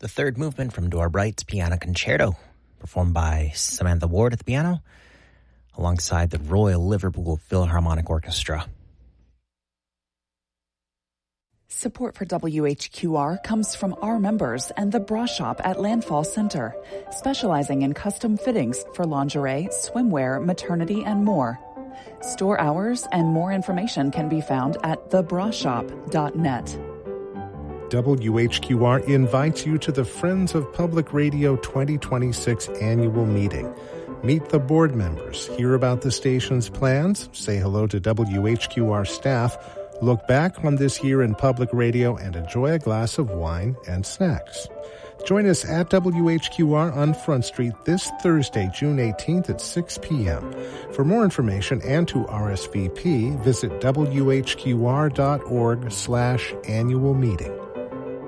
the third movement from Dora Bright's Piano Concerto, performed by Samantha Ward at the piano, alongside the Royal Liverpool Philharmonic Orchestra. Support for WHQR comes from our members and the Bra Shop at Landfall Center, specializing in custom fittings for lingerie, swimwear, maternity, and more. Store hours and more information can be found at thebrashop.net. WHQR invites you to the Friends of Public Radio 2026 annual meeting. Meet the board members, hear about the station's plans, say hello to WHQR staff, look back on this year in public radio, and enjoy a glass of wine and snacks. Join us at WHQR on Front Street this Thursday, June 18th at 6 p.m. For more information and to RSVP, visit WHQR.org/annual meeting.